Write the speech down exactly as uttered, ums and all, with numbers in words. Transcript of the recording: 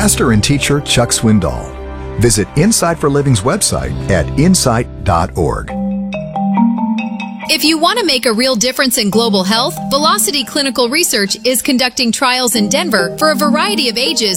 pastor and teacher Chuck Swindoll. Visit Insight for Living's website at insight dot org. If you want to make a real difference in global health, Velocity Clinical Research is conducting trials in Denver for a variety of ages